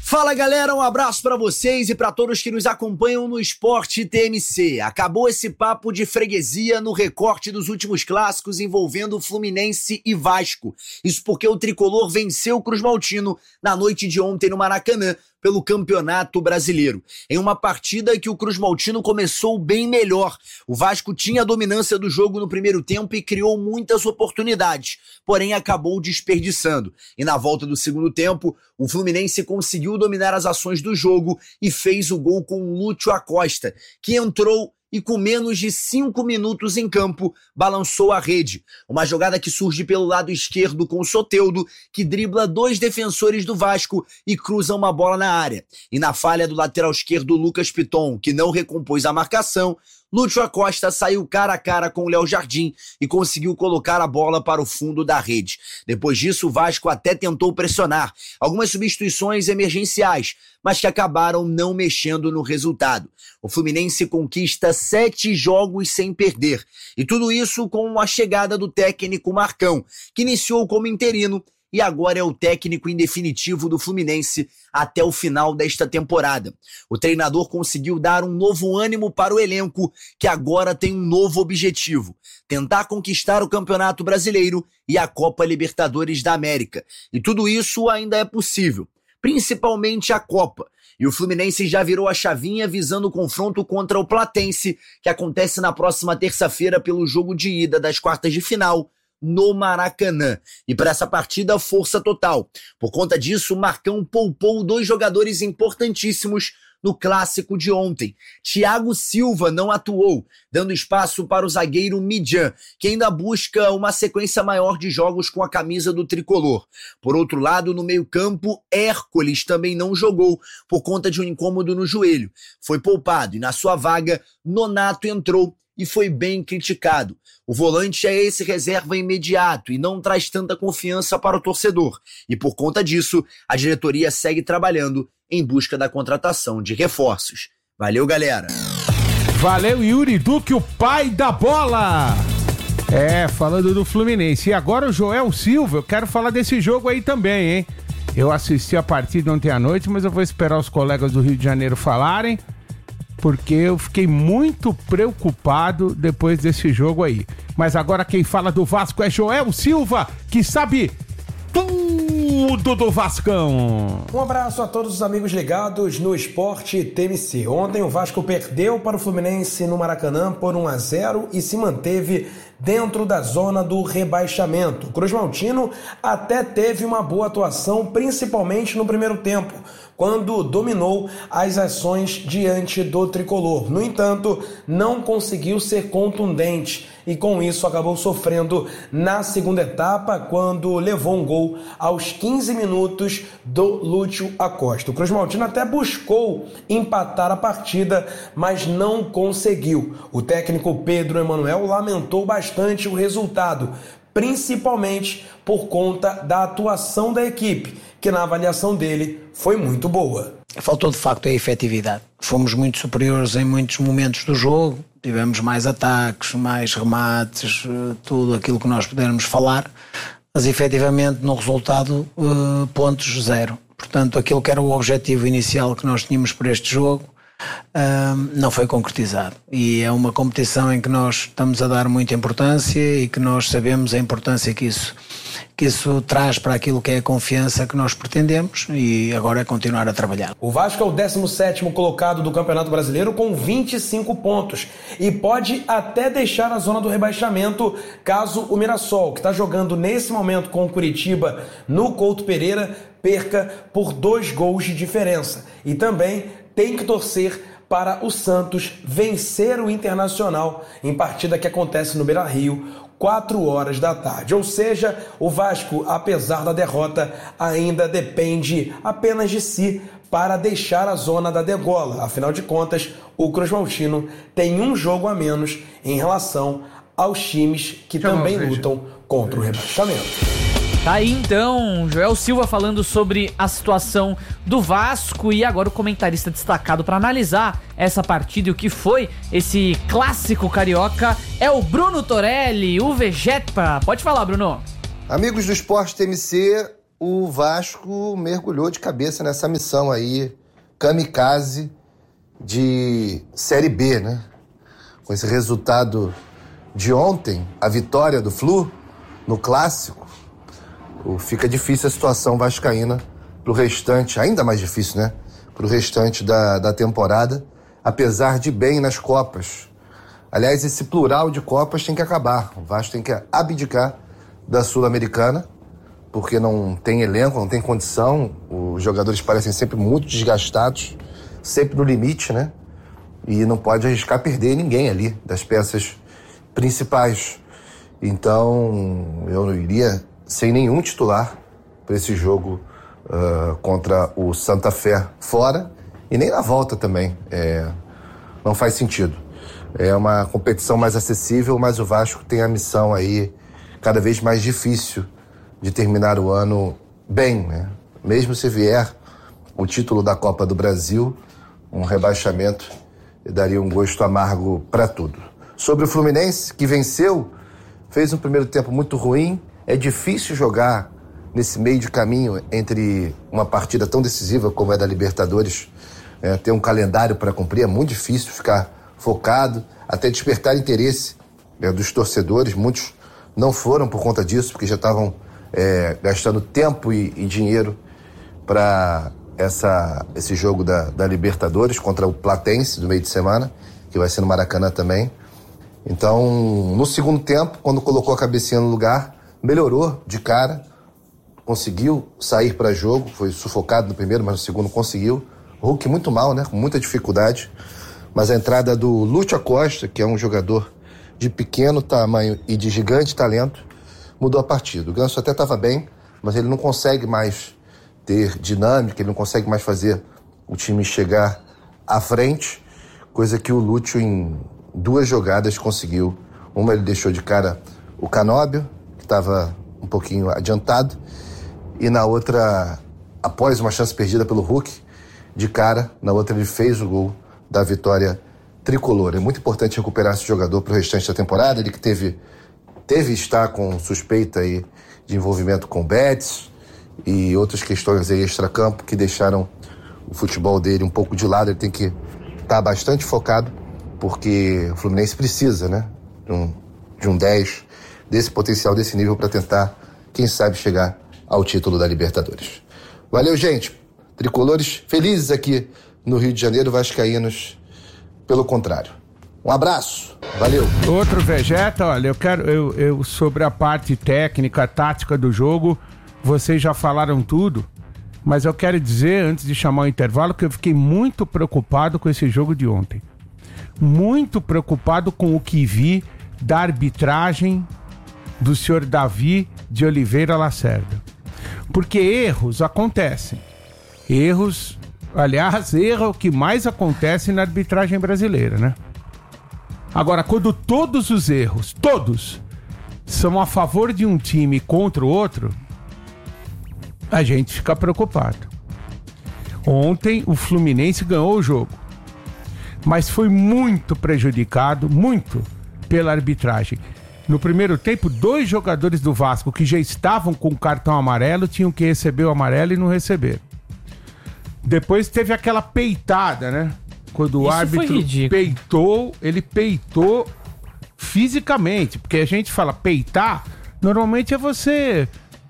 Fala galera, um abraço pra vocês e pra todos que nos acompanham no Esporte TMC. Acabou esse papo de freguesia no recorte dos últimos clássicos envolvendo Fluminense e Vasco. Isso porque o tricolor venceu o Cruz Maltino na noite de ontem no Maracanã pelo Campeonato Brasileiro. Em uma partida que o Cruz Maltino começou bem melhor. O Vasco tinha a dominância do jogo no primeiro tempo e criou muitas oportunidades, porém acabou desperdiçando. E na volta do segundo tempo, o Fluminense conseguiu dominar as ações do jogo e fez o gol com o Lúcio Acosta, que entrou e com menos de 5 minutos em campo, balançou a rede. Uma jogada que surge pelo lado esquerdo com o Soteldo, que dribla 2 defensores do Vasco e cruza uma bola na área. E na falha do lateral esquerdo Lucas Piton, que não recompôs a marcação, Lúcio Acosta saiu cara a cara com o Léo Jardim e conseguiu colocar a bola para o fundo da rede. Depois disso, o Vasco até tentou pressionar algumas substituições emergenciais, mas que acabaram não mexendo no resultado. O Fluminense conquista 7 jogos sem perder. E tudo isso com a chegada do técnico Marcão, que iniciou como interino e agora é o técnico em definitivo do Fluminense até o final desta temporada. O treinador conseguiu dar um novo ânimo para o elenco, que agora tem um novo objetivo: tentar conquistar o Campeonato Brasileiro e a Copa Libertadores da América. E tudo isso ainda é possível, principalmente a Copa. E o Fluminense já virou a chavinha visando o confronto contra o Platense, que acontece na próxima terça-feira pelo jogo de ida das quartas de final, no Maracanã. E para essa partida, força total. Por conta disso, o Marcão poupou 2 jogadores importantíssimos no clássico de ontem. Thiago Silva não atuou, dando espaço para o zagueiro Midjan, que ainda busca uma sequência maior de jogos com a camisa do tricolor. Por outro lado, no meio-campo, Hércules também não jogou por conta de um incômodo no joelho. Foi poupado e na sua vaga, Nonato entrou e foi bem criticado. O volante é esse reserva imediato e não traz tanta confiança para o torcedor. E por conta disso, a diretoria segue trabalhando em busca da contratação de reforços. Valeu, galera! Valeu, Yuri Duque, o pai da bola! Falando do Fluminense. E agora o Joel Silva, eu quero falar desse jogo aí também, hein? Eu assisti a partida ontem à noite, mas eu vou esperar os colegas do Rio de Janeiro falarem, porque eu fiquei muito preocupado depois desse jogo aí. Mas agora quem fala do Vasco é Joel Silva, que sabe tudo do Vascão. Um abraço a todos os amigos ligados no Esporte TMC. Ontem o Vasco perdeu para o Fluminense no Maracanã por 1-0 e se manteve dentro da zona do rebaixamento. O Cruz Maltino até teve uma boa atuação, principalmente no primeiro tempo, quando dominou as ações diante do tricolor. No entanto, não conseguiu ser contundente e com isso acabou sofrendo na segunda etapa, quando levou um gol aos 15 minutos do Lúcio Acosta. O Cruz Maltino até buscou empatar a partida, mas não conseguiu. O técnico Pedro Emanuel lamentou bastante o resultado, principalmente por conta da atuação da equipe, que na avaliação dele foi muito boa. Faltou de facto a efetividade. Fomos muito superiores em muitos momentos do jogo, tivemos mais ataques, mais remates, tudo aquilo que nós pudermos falar, mas efetivamente no resultado pontos 0. Portanto, aquilo que era o objetivo inicial que nós tínhamos para este jogo não foi concretizado, e é uma competição em que nós estamos a dar muita importância e que nós sabemos a importância que isso traz para aquilo que é a confiança que nós pretendemos, e agora é continuar a trabalhar. O Vasco é o 17º colocado do Campeonato Brasileiro com 25 pontos e pode até deixar a zona do rebaixamento caso o Mirassol, que está jogando nesse momento com o Curitiba no Couto Pereira, perca por 2 gols de diferença. E também tem que torcer para o Santos vencer o Internacional em partida que acontece no Beira-Rio, 16h. Ou seja, o Vasco, apesar da derrota, ainda depende apenas de si para deixar a zona da degola. Afinal de contas, o Cruz Maltino tem um jogo a menos em relação aos times que também lutam contra o rebaixamento. Tá aí então, Joel Silva falando sobre a situação do Vasco, e agora o comentarista destacado para analisar essa partida e o que foi esse clássico carioca é o Bruno Torelli, o Vegeta. Pode falar, Bruno. Amigos do Esporte TMC, o Vasco mergulhou de cabeça nessa missão aí, kamikaze de Série B, né? Com esse resultado de ontem, a vitória do Flu no Clássico, fica difícil a situação vascaína pro restante, ainda mais difícil, né? Pro restante da temporada, apesar de bem nas Copas. Aliás, esse plural de Copas tem que acabar. O Vasco tem que abdicar da Sul-Americana, porque não tem elenco, não tem condição. Os jogadores parecem sempre muito desgastados, sempre no limite, né? E não pode arriscar perder ninguém ali, das peças principais. Então, eu não iria sem nenhum titular para esse jogo contra o Santa Fé fora, e nem na volta também. Não faz sentido. É uma competição mais acessível, mas o Vasco tem a missão aí cada vez mais difícil de terminar o ano bem, né? Mesmo se vier o título da Copa do Brasil, um rebaixamento daria um gosto amargo para tudo. Sobre o Fluminense, que venceu, fez um primeiro tempo muito ruim. É difícil jogar nesse meio de caminho entre uma partida tão decisiva como é da Libertadores, ter um calendário para cumprir, é muito difícil ficar focado, até despertar interesse dos torcedores. Muitos não foram por conta disso, porque já estavam gastando tempo e dinheiro para esse jogo da Libertadores contra o Platense do meio de semana, que vai ser no Maracanã também. Então, no segundo tempo, quando colocou a cabecinha no lugar, melhorou de cara, conseguiu sair para jogo, foi sufocado no primeiro, mas no segundo conseguiu. O Hulk muito mal, né? Com muita dificuldade. Mas a entrada do Lúcio Acosta, que é um jogador de pequeno tamanho e de gigante talento, mudou a partida. O Ganso até estava bem, mas ele não consegue mais ter dinâmica, ele não consegue mais fazer o time chegar à frente, coisa que o Lúcio em 2 jogadas conseguiu. Uma ele deixou de cara o Canóbio, que estava um pouquinho adiantado, e na outra, após uma chance perdida pelo Hulk, de cara, na outra ele fez o gol da vitória tricolor. É muito importante recuperar esse jogador para o restante da temporada. Ele que teve estar com suspeita aí de envolvimento com bets e outras questões aí extracampo que deixaram o futebol dele um pouco de lado. Ele tem que estar bastante focado, porque o Fluminense precisa, né, de um 10 desse potencial, desse nível, para tentar, quem sabe, chegar ao título da Libertadores. Valeu, gente. Tricolores felizes aqui no Rio de Janeiro, vascaínos pelo contrário. Um abraço, valeu. Outro Vegeta, olha, eu sobre a parte técnica, tática do jogo, vocês já falaram tudo, mas eu quero dizer, antes de chamar o intervalo, que eu fiquei muito preocupado com esse jogo de ontem. Muito preocupado com o que vi da arbitragem do senhor Davi de Oliveira Lacerda. Porque erros acontecem. Erros, aliás, erro é o que mais acontece na arbitragem brasileira, né? Agora, quando todos os erros, todos, são a favor de um time contra o outro, a gente fica preocupado. Ontem o Fluminense ganhou o jogo, mas foi muito prejudicado, muito, pela arbitragem. No primeiro tempo, 2 jogadores do Vasco que já estavam com cartão amarelo tinham que receber o amarelo e não receberam. Depois teve aquela peitada, né? Quando o árbitro peitou, ele peitou fisicamente. Porque a gente fala peitar, normalmente é você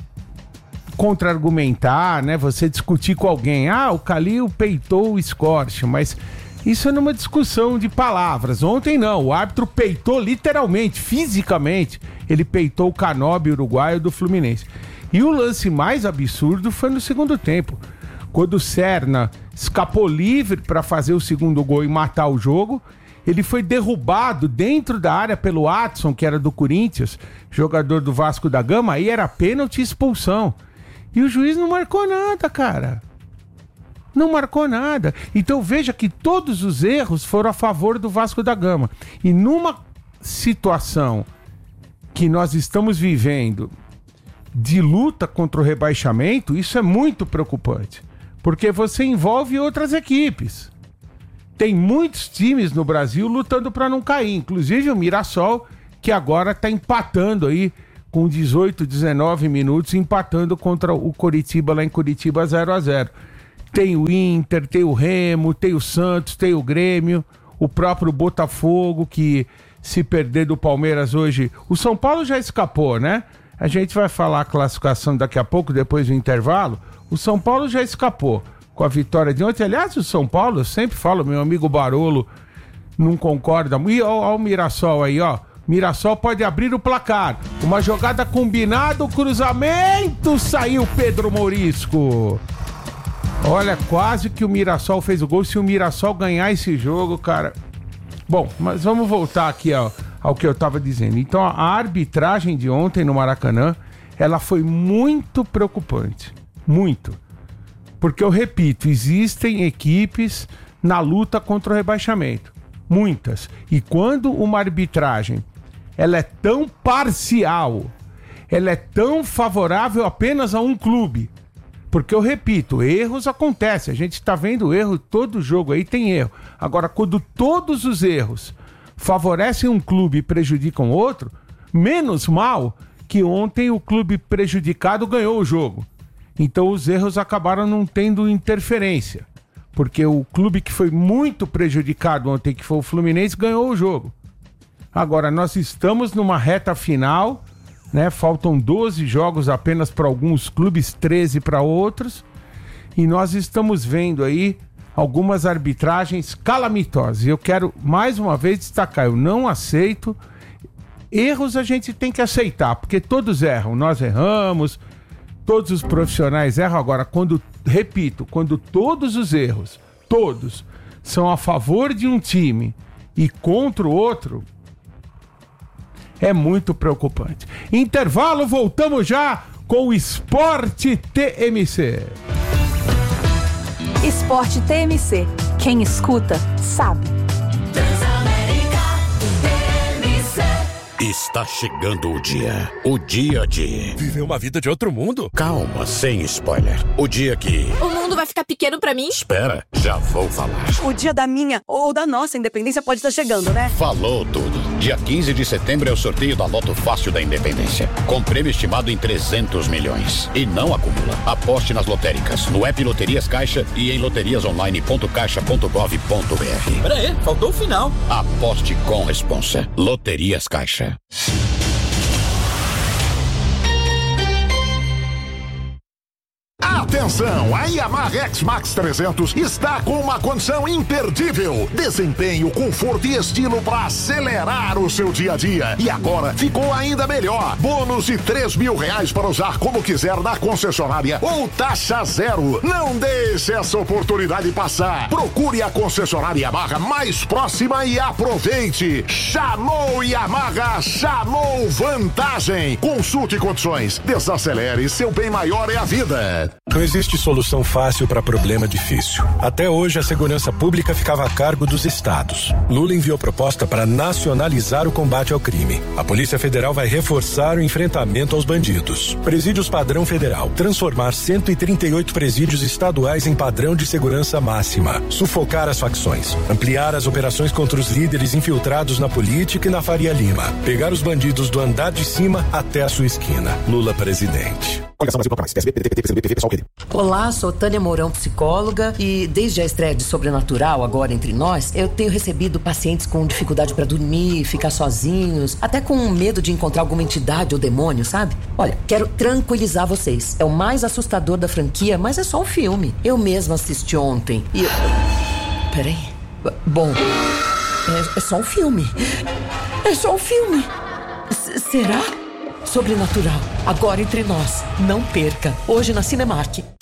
contra-argumentar, né? Você discutir com alguém. Ah, o Calil peitou o Scorch, mas isso é numa discussão de palavras. Ontem não, o árbitro peitou literalmente, fisicamente. Ele peitou o Canóbio uruguaio do Fluminense. E o lance mais absurdo foi no segundo tempo, quando o Serna escapou livre para fazer o segundo gol e matar o jogo. Ele foi derrubado dentro da área pelo Adson, que era do Corinthians, jogador do Vasco da Gama. Aí era pênalti e expulsão. E o juiz não marcou nada, cara. Não marcou nada. Então veja que todos os erros foram a favor do Vasco da Gama. E numa situação que nós estamos vivendo de luta contra o rebaixamento, isso é muito preocupante. Porque você envolve outras equipes. Tem muitos times no Brasil lutando para não cair. Inclusive o Mirassol, que agora está empatando aí com 18, 19 minutos, empatando contra o Coritiba lá em Curitiba 0-0. Tem o Inter, tem o Remo, tem o Santos, tem o Grêmio, o próprio Botafogo, que se perder do Palmeiras hoje... O São Paulo já escapou, né? A gente vai falar a classificação daqui a pouco, depois do intervalo. O São Paulo já escapou com a vitória de ontem. Aliás, o São Paulo, eu sempre falo, meu amigo Barolo não concorda. E ó o Mirassol aí, ó. Mirassol pode abrir o placar. Uma jogada combinada, o cruzamento, saiu Pedro Mourisco. Olha, quase que o Mirassol fez o gol. Se o Mirassol ganhar esse jogo, cara... Bom, mas vamos voltar aqui ao que eu tava dizendo. Então, a arbitragem de ontem no Maracanã, ela foi muito preocupante. Muito. Porque, eu repito, existem equipes na luta contra o rebaixamento. Muitas. E quando uma arbitragem ela é tão parcial, ela é tão favorável apenas a um clube. Porque, eu repito, erros acontecem. A gente está vendo erro, todo jogo aí tem erro. Agora, quando todos os erros favorecem um clube e prejudicam outro, menos mal que ontem o clube prejudicado ganhou o jogo. Então os erros acabaram não tendo interferência. Porque o clube que foi muito prejudicado ontem, que foi o Fluminense, ganhou o jogo. Agora, nós estamos numa reta final, né? Faltam 12 jogos apenas para alguns clubes, 13 para outros. E nós estamos vendo aí algumas arbitragens calamitosas. E eu quero mais uma vez destacar, eu não aceito. Erros a gente tem que aceitar, porque todos erram, nós erramos, todos os profissionais erram. Agora, quando todos os erros, todos, são a favor de um time e contra o outro, é muito preocupante. Intervalo, voltamos já com o Esporte TMC. Esporte TMC. Quem escuta, sabe. Está chegando o dia de... Viver uma vida de outro mundo? Calma, sem spoiler. O dia que... O mundo vai ficar pequeno pra mim? Espera, já vou falar. O dia da minha ou da nossa independência pode estar chegando, né? Falou tudo. Dia 15 de setembro é o sorteio da Loto Fácil da Independência. Com prêmio estimado em 300 milhões. E não acumula. Aposte nas lotéricas, no app Loterias Caixa e em loteriasonline.caixa.gov.br. Pera aí, faltou o final. Aposte com responsa. Loterias Caixa. Atenção, a Yamaha X-Max 300 está com uma condição imperdível. Desempenho, conforto e estilo para acelerar o seu dia a dia. E agora ficou ainda melhor. Bônus de R$3.000 para usar como quiser na concessionária ou taxa zero. Não deixe essa oportunidade passar. Procure a concessionária Yamaha mais próxima e aproveite. Chamou Yamaha, chamou vantagem. Consulte condições. Desacelere, seu bem maior é a vida. Não existe solução fácil para problema difícil. Até hoje, a segurança pública ficava a cargo dos estados. Lula enviou proposta para nacionalizar o combate ao crime. A Polícia Federal vai reforçar o enfrentamento aos bandidos. Presídios padrão federal. Transformar 138 presídios estaduais em padrão de segurança máxima. Sufocar as facções. Ampliar as operações contra os líderes infiltrados na política e na Faria Lima. Pegar os bandidos do andar de cima até a sua esquina. Lula presidente. Olá, sou Tânia Mourão, psicóloga, e desde a estreia de Sobrenatural, agora entre nós, eu tenho recebido pacientes com dificuldade para dormir, ficar sozinhos, até com medo de encontrar alguma entidade ou demônio, sabe? Olha, quero tranquilizar vocês. É o mais assustador da franquia, mas é só um filme. Eu mesma assisti ontem e... Peraí. Bom, é só um filme. É só um filme. Será? Sobrenatural, agora entre nós. Não perca. Hoje na Cinemark.